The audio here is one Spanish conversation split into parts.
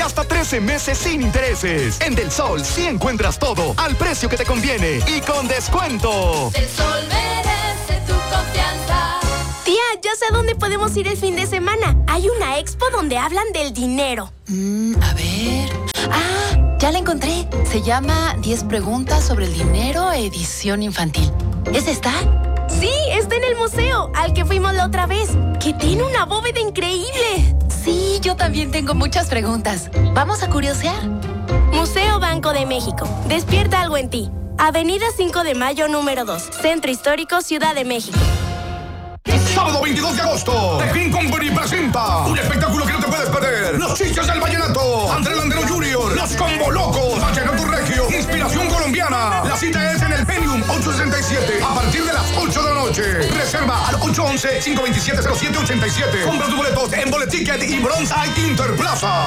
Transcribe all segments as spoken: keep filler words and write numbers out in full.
y hasta trece meses sin intereses. En Del Sol sí encuentras todo al precio que te conviene y con descuento. Del Sol merece tu confianza. Tía, ya sé a dónde podemos ir el fin de semana. Hay una expo donde hablan del dinero. Mm, a ver... ¡Ah! Ya la encontré. Se llama diez preguntas sobre el dinero, edición infantil. ¿Es esta? Sí, está en el museo, al que fuimos la otra vez, que tiene una bóveda increíble. Sí, yo también tengo muchas preguntas. ¿Vamos a curiosear? Museo Banco de México. Despierta algo en ti. Avenida cinco de mayo, número dos. Centro Histórico, Ciudad de México. Sábado veintidós de agosto, The King Company presenta un espectáculo que no te puedes perder. Los Chichos del Vallenato, André Landero junior, Los Combo Locos, Vallenato Regio, Inspiración Colombiana. La cita es en el Penium ocho sesenta y siete a partir de las ocho de la noche. Reserva al ocho once, cinco veintisiete, cero siete ochenta y siete. Compra tus boletos en Boleticket y Bronzite Interplaza.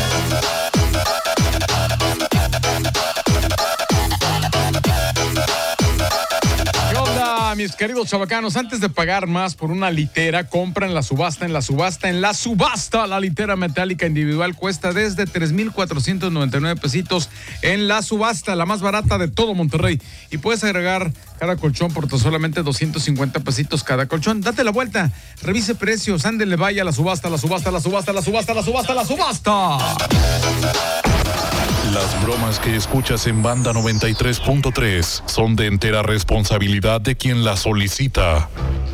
Mis queridos chavacanos, antes de pagar más por una litera, compra en la subasta, en la subasta, en la subasta. La litera metálica individual cuesta desde tres mil cuatrocientos noventa y nueve pesitos en la subasta, la más barata de todo Monterrey. Y puedes agregar cada colchón por solamente doscientos cincuenta pesitos cada colchón. Date la vuelta, revise precios, ándele, vaya a la subasta, la subasta, la subasta, la subasta, la subasta, la subasta. Las bromas que escuchas en Banda noventa y tres punto tres son de entera responsabilidad de quien las solicita.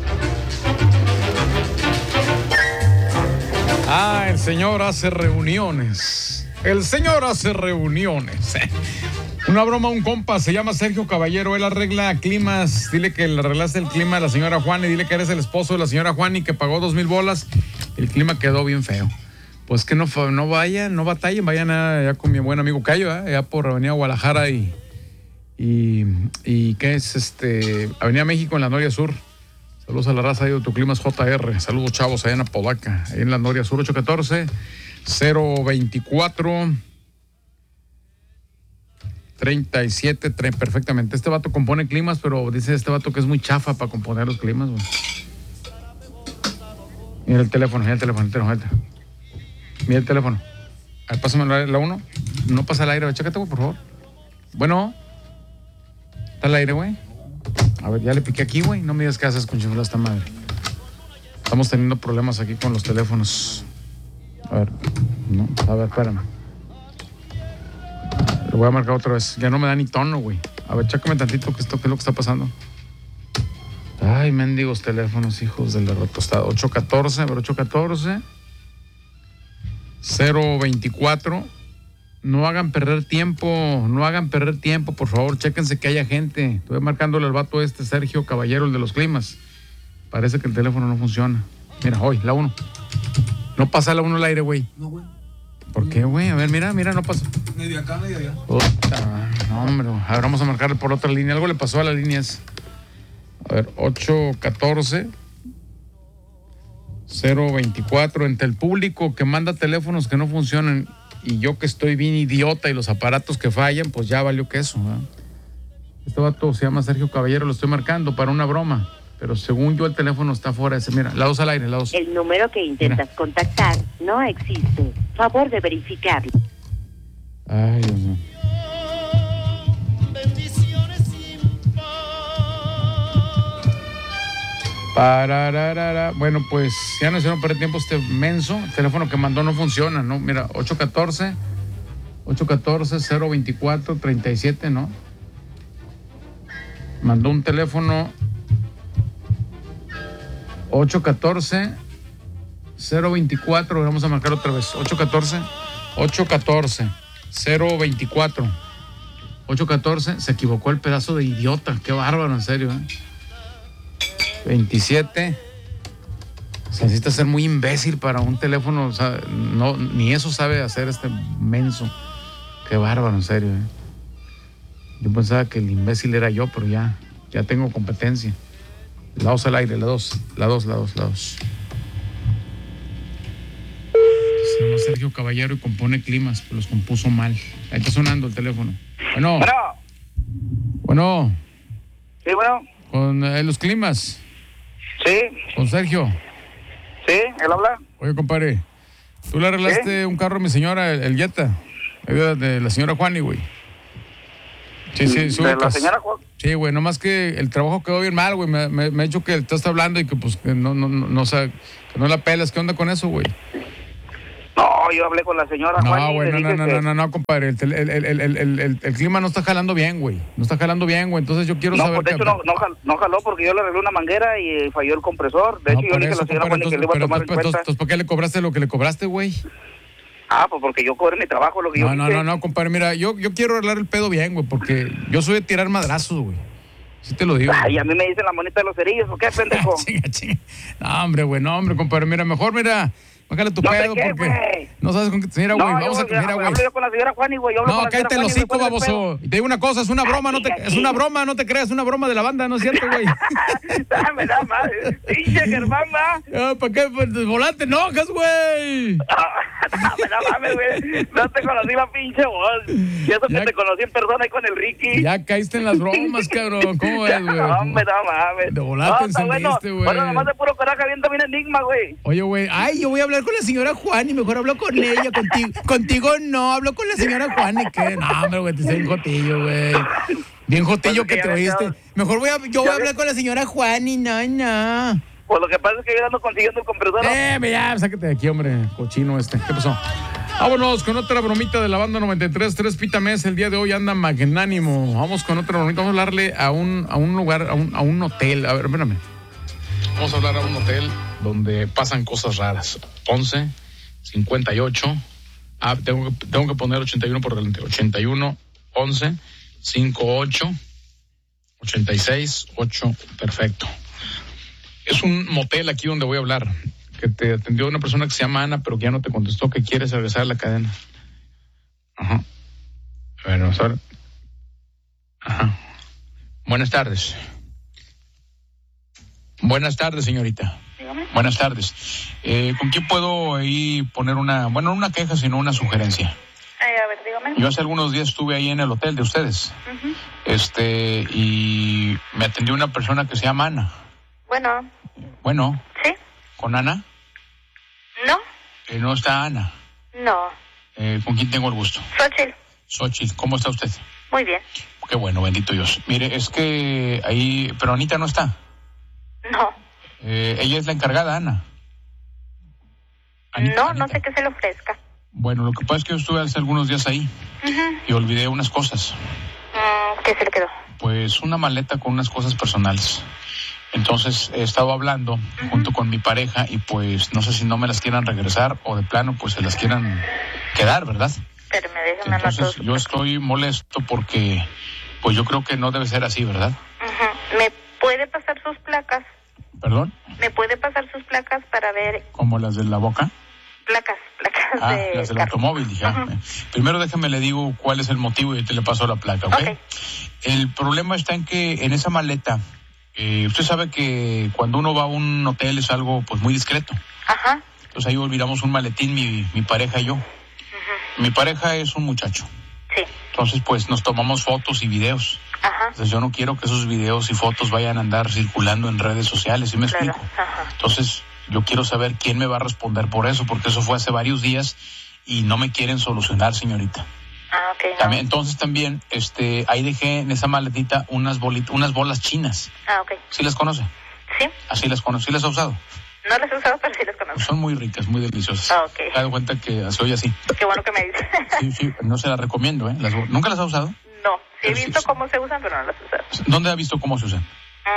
Ah, el señor hace reuniones. El señor hace reuniones. Una broma, un compa, se llama Sergio Caballero, él arregla climas. Dile que le arreglaste el clima a la señora Juan y dile que eres el esposo de la señora Juan y que pagó dos mil bolas. El clima quedó bien feo. Pues que no, no vayan, no batallen, vayan allá con mi buen amigo Cayo, ¿eh? allá por Avenida Guadalajara y, y, y ¿qué es? este Avenida México en la Noria Sur. Saludos a la raza de Tu Clima es J R. Saludos, chavos, allá en Apodaca, ahí en la Noria Sur. Ocho uno cuatro, cero veinticuatro, treinta y siete, perfectamente. Este vato compone climas, pero dice este vato que es muy chafa para componer los climas, güey. Mira el teléfono, mira el teléfono, el teléfono, el teléfono. Mira el teléfono. A ver, pásame la uno. No pasa el aire, chécate, güey, por favor. Bueno. ¿Está el aire, güey? A ver, ya le piqué aquí, güey. No me digas qué haces con chiflada esta madre. Estamos teniendo problemas aquí con los teléfonos. A ver. No, a ver, espérame. Lo voy a marcar otra vez. Ya no me da ni tono, güey. A ver, chécame tantito qué, esto, qué es lo que está pasando. Ay, mendigos teléfonos, hijos de la retostada. ocho uno cuatro, a ver, ocho uno cuatro. cero veinticuatro. No hagan perder tiempo, no hagan perder tiempo, por favor, chéquense que haya gente. Estoy marcándole al vato este, Sergio Caballero, el de los climas. Parece que el teléfono no funciona. Mira, hoy, la uno. No pasa la uno al aire, güey. No, güey. ¿Por qué, güey? A ver, mira, mira, no pasa. Ni de acá, ni de allá. Puta, no, hombre. A ver, vamos a marcarle por otra línea. Algo le pasó a las líneas. A ver, ocho uno cuatro, cero veinticuatro. Entre el público que manda teléfonos que no funcionan y yo que estoy bien idiota y los aparatos que fallan, pues ya valió que eso, ¿eh? Este vato se llama Sergio Caballero, lo estoy marcando para una broma, pero según yo el teléfono está fuera de ese. Mira, la dos al aire, la dos. El número que intentas Mira. contactar no existe. Favor de verificarlo. Ay, Dios mío. Parararara. Bueno, pues ya no hicieron perder tiempo este menso. El teléfono que mandó no funciona, ¿no? Mira, ocho uno cuatro, ocho uno cuatro, cero veinticuatro, treinta y siete, ¿no? Mandó un teléfono ocho uno cuatro, cero veinticuatro. Vamos a marcar otra vez. ocho uno cuatro, ocho uno cuatro, cero veinticuatro. ocho uno cuatro. Se equivocó el pedazo de idiota. Qué bárbaro, en serio, ¿eh? veintisiete. Se necesita ser muy imbécil para un teléfono, o sea, no, ni eso sabe hacer este menso. Qué bárbaro, en serio, ¿eh? Yo pensaba que el imbécil era yo, pero ya, ya tengo competencia. La dos al aire, la dos, la dos, la dos, la dos. Se llama Sergio Caballero y compone climas, pero los compuso mal. Ahí está sonando el teléfono. Bueno. Bueno. Bueno. Sí, bueno. Con eh, los climas. Sí. Con Sergio. Sí, él habla. Oye, compadre, Tú le arreglaste ¿Eh? un carro a mi señora, el, el Jetta, de, de la señora Juani, güey. Sí, sí, sí. ¿De la señora Juan? Sí, güey, nomás que el trabajo quedó bien mal, güey. Me, me, me ha dicho que te está hablando y que pues que no, no, no, no, o sea, que no la pelas. ¿Qué onda con eso, güey? No, yo hablé con la señora Juan. No, güey, no, no, no, que... no, no, no, compadre. El, el, el, el, el, el, el clima no está jalando bien, güey. No está jalando bien, güey. Entonces yo quiero no, saber. Pues de hecho, no, no, jaló, no jaló porque yo le arreglé una manguera y falló el compresor. De no, hecho, yo le dije a la señora Juan que le iba a tomar en cuenta. Entonces, ¿por qué le cobraste lo que le cobraste, güey? Ah, pues porque yo cobré mi trabajo, lo que no, yo No, hice. no, no, compadre. Mira, yo, yo quiero arreglar el pedo bien, güey, porque yo soy de tirar madrazos, güey. Sí te lo digo. Ay, a mí me dicen la monita de los cerillos, ¿por qué, pendejo? chinga, chinga. No, hombre, güey, no, hombre, compadre. Mira, mejor, mira... Bájale tu no pedo qué, porque wey. no sabes con qué señora, güey. No, Vamos yo, a mira, güey. Hablo yo con la señora Juani, güey. No, cállate el hocico, baboso. Y te digo una cosa, es una broma, no te es una broma, no te creas, es una broma de la banda, ¿no es cierto, güey? Dame, dame, pinche Germán, ¿va? Ah, ¿para qué? Pues volante, no, gas, güey. Dame, dame, güey. No te conocí la pinche voz. Y eso ya, que te conocí en persona ahí con el Ricky. Ya caíste en las bromas, cabrón. ¿Cómo es, güey? No, hombre, no mames. De volante no, encendiste, güey. Bueno, nomás de puro coraje avienta bien enigma, güey. Oye, güey, ay, yo voy a hablar con la señora Juan y mejor hablo con ella, contigo, contigo no, hablo con la señora Juan y qué, no, hombre, güey, te hice bien jotillo, güey, bien jotillo pues que, que te oíste, quedado... mejor voy a, yo voy a hablar con la señora Juan y no, no. Pues lo que pasa es que yo ando consiguiendo el compresor. Eh, ya, sáquete de aquí, hombre, cochino este, ¿qué pasó? Vámonos con otra bromita de la banda noventa y tres, tres Pita Mes, el día de hoy anda magnánimo, vamos con otra bromita, vamos a hablarle a un, a un lugar, a un, a un hotel, a ver, espérame, vamos a hablar a un hotel donde pasan cosas raras, once cincuenta y ocho, ah, tengo, tengo que poner ochenta y uno por delante, ochenta y uno, once, cincuenta y ocho, ochenta y seis, ocho, perfecto. Es un motel aquí donde voy a hablar, que te atendió una persona que se llama Ana, pero que ya no te contestó, que quieres regresar a la cadena. Ajá. A ver, vamos a ver. Ajá. Buenas tardes. Buenas tardes, señorita. Dígame. Buenas tardes. Eh, ¿Con quién puedo ahí poner una, bueno, no una queja, sino una sugerencia? Eh, a ver, dígame. Yo hace algunos días estuve ahí en el hotel de ustedes. Uh-huh. Este, y me atendió una persona que se llama Ana. Bueno. Bueno. ¿Sí? ¿Con Ana? No. Eh, ¿No está Ana? No. Eh, ¿Con quién tengo el gusto? Xochitl. Xochitl, ¿cómo está usted? Muy bien. Qué bueno, bendito Dios. Mire, es que ahí, pero Anita no está. No. Eh, ella es la encargada, Ana. Anita, no, Anita. No sé qué se le ofrezca. Bueno, lo que pasa es que yo estuve hace algunos días ahí uh-huh. y olvidé unas cosas. Mm, ¿Qué se le quedó? Pues una maleta con unas cosas personales. Entonces he estado hablando uh-huh. junto con mi pareja y pues no sé si no me las quieran regresar o de plano pues se las quieran quedar, ¿verdad? Pero me dejan Entonces yo estoy molesto porque pues yo creo que no debe ser así, ¿verdad? Uh-huh. ¿Me puede pasar sus placas? ¿Perdón? ¿Me puede pasar sus placas para ver? ¿Como las de la boca? Placas, placas ah, de las del carro. automóvil, dije. Uh-huh. Primero déjeme le digo cuál es el motivo y yo te le paso la placa, ¿ok? Okay. El problema está en que en esa maleta, eh, usted sabe que cuando uno va a un hotel es algo pues muy discreto. Ajá. Entonces ahí olvidamos un maletín, mi, mi pareja y yo. Uh-huh. Mi pareja es un muchacho. Sí. Entonces pues nos tomamos fotos y videos. Ajá. Entonces yo no quiero que esos videos y fotos vayan a andar circulando en redes sociales, ¿sí me claro. explico? Ajá. Entonces yo quiero saber quién me va a responder por eso, porque eso fue hace varios días y no me quieren solucionar, señorita. Ah, ok. No. También, entonces también, este, ahí dejé en esa maletita unas bolitas, unas bolas chinas. Ah, ok. ¿Sí las conoce? Sí. Así las conoce, ¿sí las ha usado? No las he usado, pero sí las conozco. Son muy ricas, muy deliciosas. Ah, ok. Me he dado cuenta que se oye así. Qué bueno que me dices. Sí, sí, no se las recomiendo, ¿eh? Las, ¿Nunca las ha usado? No, sí he Pero visto sí, cómo se usan, pero no las he usado. ¿Dónde ha visto cómo se usan?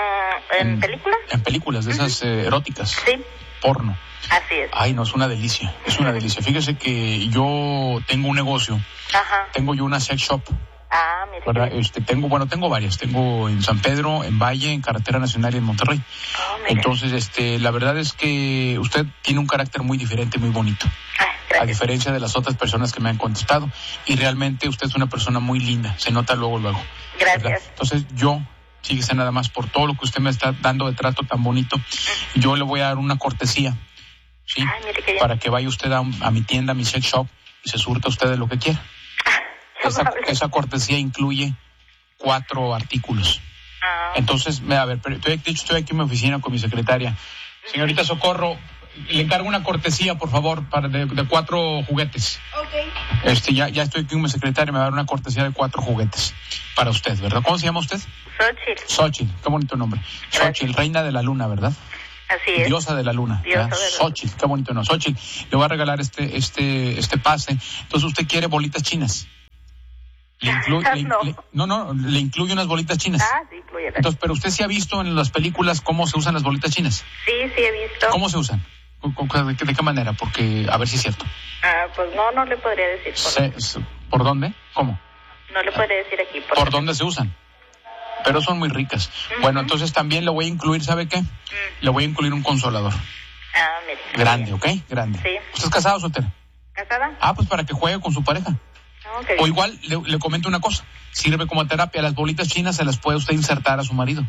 Uh, ¿En, ¿En películas? En películas, de esas uh-huh. eh, eróticas. Sí. Porno. Así es. Ay, no, es una delicia, es una delicia. Fíjese que yo tengo un negocio. Ajá. Tengo yo una sex shop. Ah, mira. Este, tengo, bueno, tengo varias. Tengo en San Pedro, en Valle, en Carretera Nacional y en Monterrey. Oh, entonces, este, la verdad es que usted tiene un carácter muy diferente, muy bonito. Ah, a diferencia de las otras personas que me han contestado. Y realmente usted es una persona muy linda. Se nota luego, luego. Gracias. ¿Verdad? Entonces, yo, fíjese nada más, por todo lo que usted me está dando de trato tan bonito, uh-huh. yo le voy a dar una cortesía. ¿Sí? Ay, mire qué bien. Para que vaya usted a, a mi tienda, a mi sex shop, y se surta usted de lo que quiera. Esa, esa cortesía incluye cuatro artículos. Ah. Entonces, a ver, pero estoy, de hecho, estoy aquí en mi oficina con mi secretaria. Señorita Socorro, le encargo una cortesía, por favor, para de, de cuatro juguetes. Ok. Este, ya, ya estoy aquí con mi secretaria, me va a dar una cortesía de cuatro juguetes para usted, ¿verdad? ¿Cómo se llama usted? Xochitl. Xochitl, qué bonito nombre. Xochitl, reina de la luna, ¿verdad? Así es. Diosa de la luna. Diosa ¿verdad? de la luna. Xochitl, qué bonito nombre. Xochitl, le voy a regalar este, este, este pase. Entonces, ¿usted quiere bolitas chinas? Le incluye, le, No. le- no, no, le incluye unas bolitas chinas. Ah, sí, incluye. Entonces, pero usted sí ha visto en las películas cómo se usan las bolitas chinas. Sí, sí he visto. ¿Cómo se usan? ¿Con- con- ¿De qué, de qué manera? Porque, a ver si es cierto. Ah, pues no, no le podría decir por Se- dónde. se- ¿Por dónde? ¿Cómo? No le podría decir aquí por, ¿Por dónde se usan? Pero son muy ricas. Bueno, entonces también le voy a incluir, ¿sabe qué? Le voy a incluir un consolador. Ah, mire. Grande, ¿ok? Grande. Sí. ¿Usted es casado o soltero? ¿Casada? Ah, pues para que juegue con su pareja. Ah, ok. O igual, le, le comento una cosa. Sirve como terapia. Las bolitas chinas se las puede usted insertar a su marido.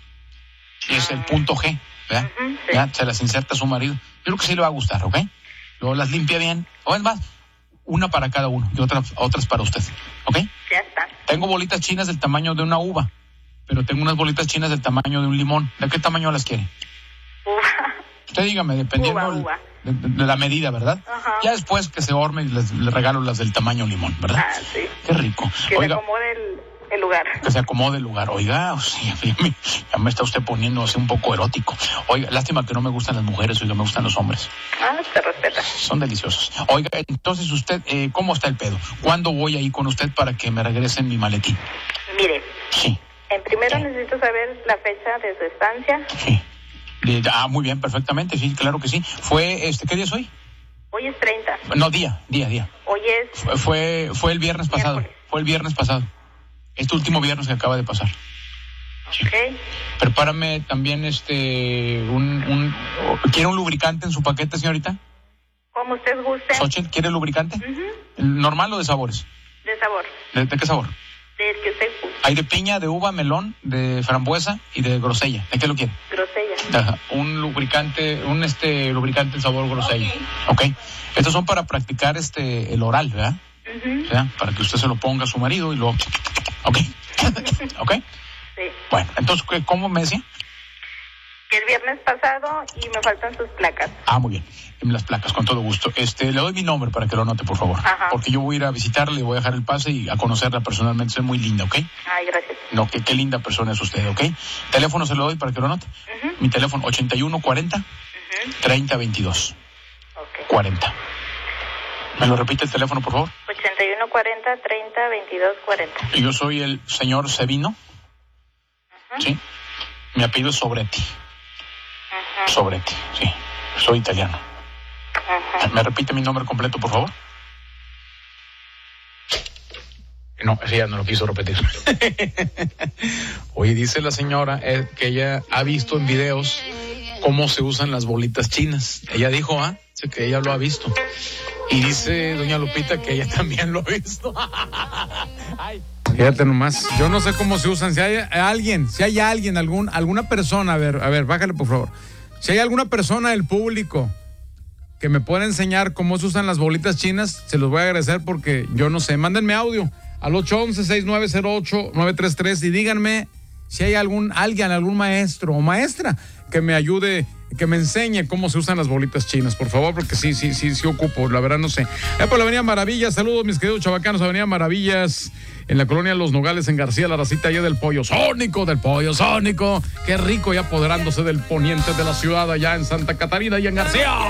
Y es el punto G, ¿verdad? Ujú, sí. ¿Verdad? Se las inserta a su marido. Yo creo que sí le va a gustar, ¿ok? Luego las limpia bien. O es más, una para cada uno y otra, otras para usted, ¿ok? Ya está. Tengo bolitas chinas del tamaño de una uva, pero tengo unas bolitas chinas del tamaño de un limón. ¿De qué tamaño las quiere? Uva. Usted dígame, dependiendo Uva, uva. De, de- de la medida, ¿verdad? Ajá. Ya después que se horme, les, les regalo las del tamaño limón, ¿verdad? Ah, sí. Qué rico. Que Oiga, se acomode el, el lugar. que se acomode el lugar. Oiga, o sea, ya, me, ya me está usted poniendo así un poco erótico. Oiga, lástima que no me gustan las mujeres, oiga, me gustan los hombres. Ah, se respeta. Son deliciosos. Oiga, entonces usted, eh, ¿cómo está el pedo? ¿Cuándo voy ahí con usted para que me regresen mi maletín? Mire, Sí, en primero necesito saber la fecha de su estancia. sí. De- ah, muy bien, perfectamente, sí, claro que sí. Fue, este, ¿qué día es hoy? Hoy es treinta. No, día, día, día. Hoy es... Fue, fue, fue el viernes pasado. Miércoles. Fue el viernes pasado. Este último viernes que acaba de pasar. Sí. Ok. Prepárame también este un, un ¿quiere un lubricante en su paquete, señorita? Como usted guste. Xochitl, ¿quiere lubricante? Ujú. ¿Normal o de sabores? De sabor. ¿De, de qué sabor? Del que usted guste. Hay de piña, de uva, melón, de frambuesa y de grosella. ¿De qué lo quiere? Grosella. Ajá, un lubricante, un este lubricante en sabor grosella. Ok. Estos son para practicar este el oral, ¿verdad? Ujú. O sea, para que usted se lo ponga a su marido y luego. Ok. Ok. Sí. Bueno, entonces, ¿qué- ¿cómo me decía? Que el viernes pasado y me faltan sus placas. Ah, muy bien. Las placas, con todo gusto. Este, le doy mi nombre para que lo anote, por favor. Ajá. Porque yo voy a ir a visitarle, voy a dejar el pase y a conocerla personalmente. Es muy linda, ¿ok? Ay, gracias. No, que qué linda persona es usted, ¿ok? Teléfono se lo doy para que lo anote. Ujú. Mi teléfono ochenta y uno cuarenta Ujú. treinta veintidós Ok. cuarenta. ¿Me lo repite el teléfono, por favor? ochenta y uno cuarenta treinta veintidós cuarenta. Y yo soy el señor Sevino. Sí. Mi apellido es Sobretti. Ujú. Sobretti, sí. Soy italiano. Ujú. ¿Me repite mi nombre completo, por favor? No, ese ya no lo quiso repetir. Oye, dice la señora eh, que ella ha visto en videos cómo se usan las bolitas chinas. Ella dijo, ah, dice que ella lo ha visto. Y dice doña Lupita que ella también lo ha visto. Ay. Fíjate nomás, yo no sé cómo se usan. Si hay alguien, si hay alguien, algún, alguna persona, a ver, a ver, bájale por favor. Si hay alguna persona del público que me pueda enseñar cómo se usan las bolitas chinas, se los voy a agradecer porque yo no sé. Mándenme audio al ocho once, seis nueve cero ocho, nueve tres tres y díganme si hay algún, alguien, algún maestro o maestra que me ayude, que me enseñe cómo se usan las bolitas chinas, por favor, porque sí, sí, sí, sí ocupo, la verdad no sé. Eh, por la Avenida Maravillas, saludos mis queridos chavacanos, Avenida Maravillas, en la colonia Los Nogales, en García, la racita allá del Pollo Sónico, del Pollo Sónico, qué rico, y apoderándose del poniente de la ciudad allá en Santa Catarina y en García.